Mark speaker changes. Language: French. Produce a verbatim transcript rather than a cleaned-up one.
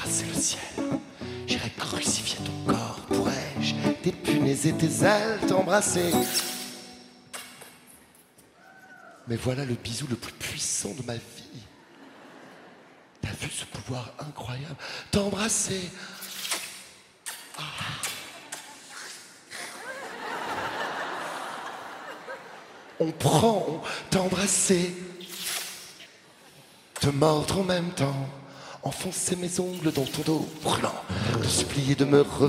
Speaker 1: c'est le ciel. J'irai crucifier ton corps. Pourrais-je dépunaiser tes ailes, t'embrasser? Mais voilà le bisou le plus puissant de ma vie. T'as vu ce pouvoir incroyable? T'embrasser. Ah. On prend, on t'embrasser. Te mordre en même temps. Enfoncer mes ongles dans ton dos brûlant. Te supplier de me revenir.